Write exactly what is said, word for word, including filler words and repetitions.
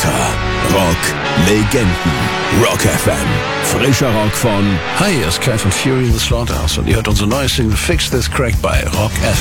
Schlager, Rock, Legenden, Rock F M. Frischer Rock von... Hi, hier ist Kai von Fury in the Slaughterhouse und ihr hört unsere neue Single Fix This Crack bei Rock F